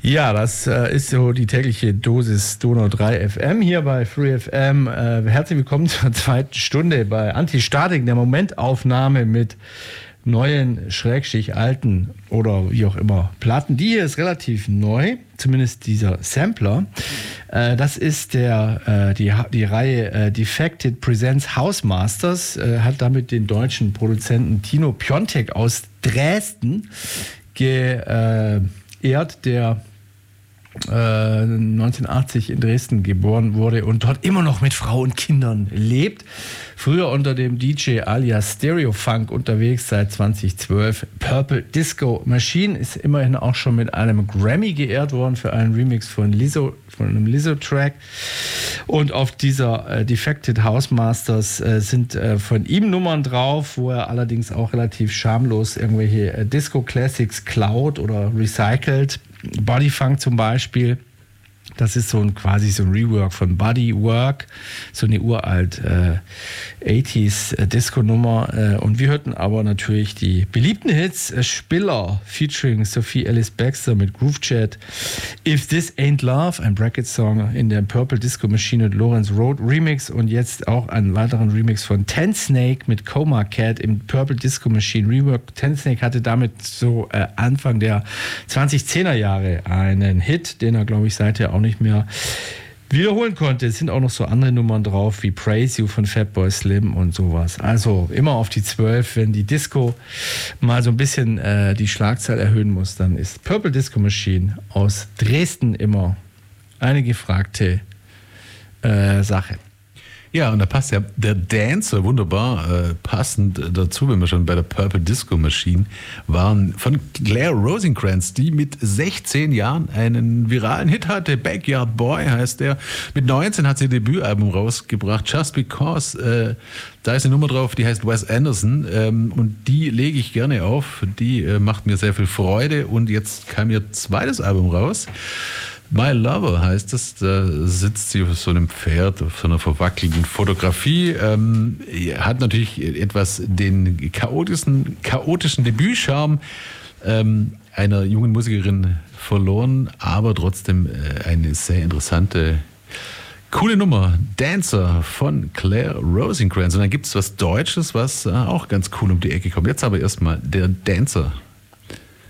Ja, das ist so die tägliche Dosis Donau 3 FM hier bei Free FM. Herzlich willkommen zur zweiten Stunde bei Anti-Statik, der Momentaufnahme mit neuen, schrägstrich alten oder wie auch immer Platten. Die hier ist relativ neu, zumindest dieser Sampler. Das ist die Reihe Defected Presents House Masters, hat damit den deutschen Produzenten Tino Piontek aus Dresden geehrt, der 1980 in Dresden geboren wurde und dort immer noch mit Frau und Kindern lebt. Früher unter dem DJ alias Stereofunk unterwegs, seit 2012. Purple Disco Machine ist immerhin auch schon mit einem Grammy geehrt worden für einen Remix von einem Lizzo-Track. Und auf dieser Defected House Masters sind von ihm Nummern drauf, wo er allerdings auch relativ schamlos irgendwelche Disco-Classics klaut oder recycelt. Bodyfunk zum Beispiel, das ist quasi so ein Rework von Bodywork, so eine uralt 80s Disco-Nummer. Und wir hörten aber natürlich die beliebten Hits Spiller featuring Sophie Ellis Baxter mit Groove Chat, If This Ain't Love, ein Bracket-Song in der Purple Disco Machine und Lawrence Road Remix und jetzt auch einen weiteren Remix von Ten Snake mit Coma Cat im Purple Disco Machine Rework. Ten Snake hatte damit so Anfang der 2010er Jahre einen Hit, den er, glaube ich, seither auch nicht mehr wiederholen konnte. Es sind auch noch so andere Nummern drauf, wie Praise You von Fatboy Slim und sowas. Also immer auf die 12, wenn die Disco mal so ein bisschen die Schlagzahl erhöhen muss, dann ist Purple Disco Machine aus Dresden immer eine gefragte Sache. Ja, und da passt ja der Dancer wunderbar passend dazu, wenn wir schon bei der Purple Disco Machine waren, von Claire Rosencrantz, die mit 16 Jahren einen viralen Hit hatte. Backyard Boy heißt der. Mit 19 hat sie ihr Debütalbum rausgebracht, Just Because. Da ist eine Nummer drauf, die heißt Wes Anderson. Und die lege ich gerne auf. Die macht mir sehr viel Freude. Und jetzt kam ihr zweites Album raus. My Lover heißt es, da sitzt sie auf so einem Pferd, auf so einer verwackelten Fotografie, hat natürlich etwas den chaotischen Debütcharme einer jungen Musikerin verloren, aber trotzdem eine sehr interessante, coole Nummer, Dancer von Claire Rosencrantz. Und dann gibt es was Deutsches, was auch ganz cool um die Ecke kommt. Jetzt aber erstmal der Dancer.